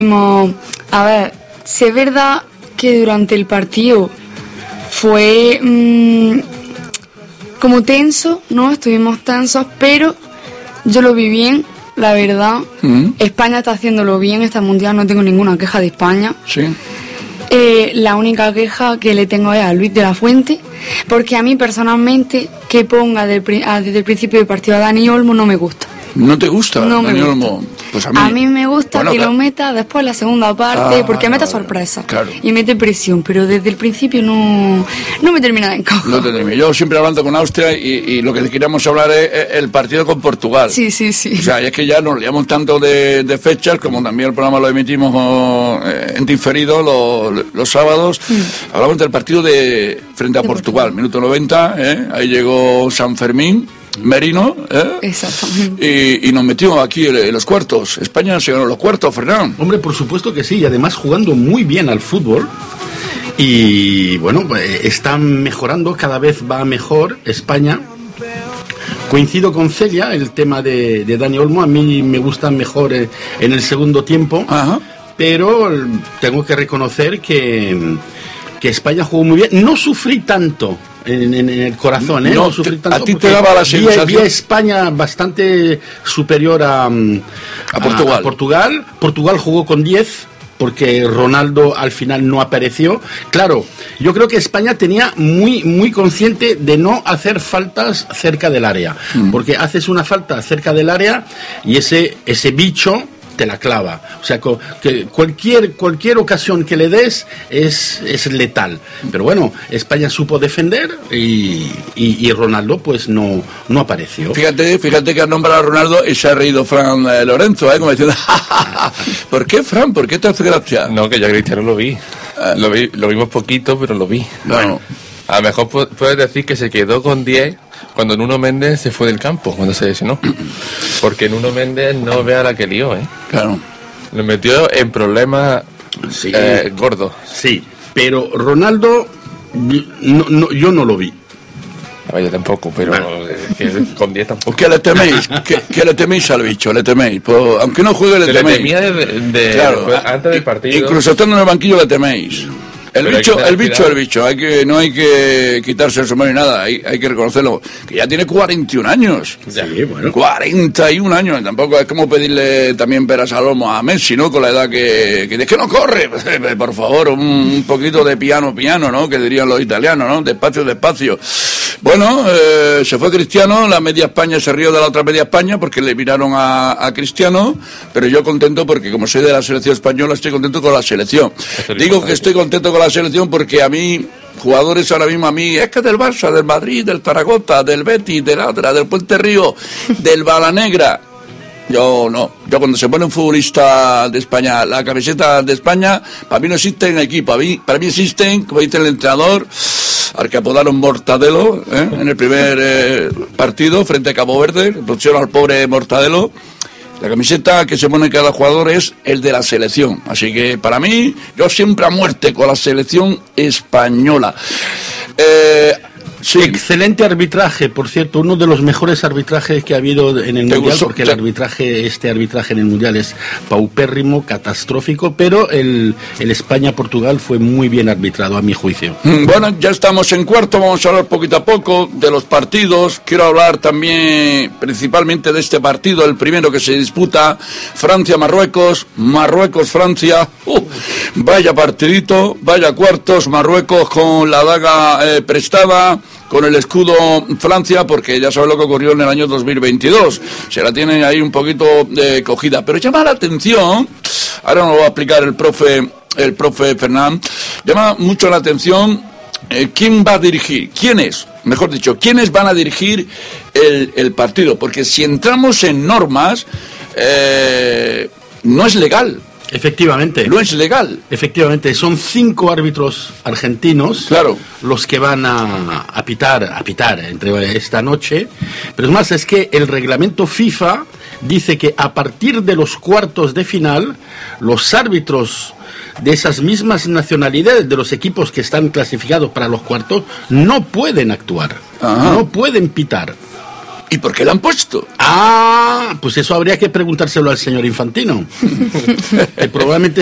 A ver, si es verdad que durante el partido fue como tenso, ¿no? Estuvimos tensos, pero yo lo vi bien, la verdad. España está haciéndolo bien, esta mundial, no tengo ninguna queja de España. Sí. La única queja que le tengo es a Luis de la Fuente, porque a mí personalmente que ponga desde el principio del partido a Dani Olmo no me gusta. ¿No te gusta, no Dani Olmo? Pues a mí me gusta que lo meta después en la segunda parte, porque mete sorpresa y mete presión, pero desde el principio no me termina de encajar. No te termina. Yo siempre hablando con Austria y lo que queríamos hablar es el partido con Portugal. Sí. O sea, es que ya nos liamos tanto de fechas, como también el programa lo emitimos en diferido los sábados. Hablamos del partido frente a Portugal, minuto 90, ahí llegó San Fermín. Merino, Exactamente. Y nos metimos aquí en los cuartos. España se ganó los cuartos, Fernán. Hombre, por supuesto que sí, y además jugando muy bien al fútbol. Y bueno, están mejorando, cada vez va mejor España. Coincido con Celia, el tema de Dani Olmo, a mí me gusta mejor en el segundo tiempo. Ajá. Pero tengo que reconocer que España jugó muy bien. No sufrí tanto en el corazón, no sufrí tanto. A ti te daba la sensación. Vi a España bastante superior a Portugal. Portugal jugó con 10, porque Ronaldo al final no apareció. Claro, yo creo que España tenía muy consciente de no hacer faltas cerca del área, porque haces una falta cerca del área y ese bicho te la clava. O sea, que cualquier ocasión que le des es letal. Pero bueno, España supo defender y Ronaldo pues no apareció. Fíjate que al nombrar a Ronaldo y se ha reído Fran Lorenzo, como diciendo, ¿por qué, Fran? ¿Por qué te hace gracia? No, que yo a Cristiano lo vi. Lo vimos poquito, pero lo vi. Bueno, a lo mejor puedes decir que se quedó con 10 cuando Nuno Méndez se fue del campo, cuando se lesionó. Porque Nuno Méndez no vea la que lió, Claro. Lo metió en problemas gordos. Sí, pero Ronaldo yo no lo vi. A ver, yo tampoco, pero con 10 tampoco. ¿Qué le teméis? ¿Qué le teméis al bicho? ¿Le teméis? Pues, aunque no juegue, le teméis. temía claro, antes del partido. Incluso estando en el banquillo le teméis. El bicho, no hay que quitarse el sombrero ni nada, hay que reconocerlo, que ya tiene 41 años. Sí, bueno. 41 años, tampoco es como pedirle también peras al olmo a Messi, ¿no? Con la edad que es que no corre, por favor, un poquito de piano, ¿no? Que dirían los italianos, ¿no? Despacio. Bueno, se fue Cristiano, la media España se rió de la otra media España porque le miraron a Cristiano, pero yo contento porque como soy de la selección española estoy contento con la selección. Digo que estoy contento con la selección porque a mí, jugadores ahora mismo es que del Barça, del Madrid, del Zaragoza, del Betis, del Adra, del Puente Río, del Balanegra. Yo cuando se pone un futbolista de España, la camiseta de España, para mí no existen equipo, para mí existen, como dice el entrenador, al que apodaron Mortadelo, en el primer partido frente a Cabo Verde, pusieron al pobre Mortadelo. La camiseta que se pone cada jugador es el de la selección. Así que para mí, yo siempre a muerte con la selección española. Sí. Excelente arbitraje, por cierto, uno de los mejores arbitrajes que ha habido en el Mundial, porque este arbitraje en el Mundial es paupérrimo, catastrófico, pero el España-Portugal fue muy bien arbitrado a mi juicio. Bueno, ya estamos en cuarto, vamos a hablar poquito a poco de los partidos. Quiero hablar también principalmente de este partido, el primero que se disputa, Francia-Marruecos, Marruecos-Francia. Vaya partidito, vaya cuartos, Marruecos con la daga prestada, con el escudo Francia, porque ya sabe lo que ocurrió en el año 2022. Se la tienen ahí un poquito cogida. Pero llama la atención, ahora nos lo va a explicar el profe Fernán, llama mucho la atención quién va a dirigir, quiénes van a dirigir el partido. Porque si entramos en normas, no es legal. Efectivamente. No es legal. Efectivamente, son 5 árbitros argentinos, claro, los que van a pitar entre esta noche. Pero es más, es que el reglamento FIFA dice que a partir de los cuartos de final, los árbitros de esas mismas nacionalidades de los equipos que están clasificados para los cuartos no pueden actuar, no pueden pitar. ¿Y por qué la han puesto? Pues eso habría que preguntárselo al señor Infantino. Que probablemente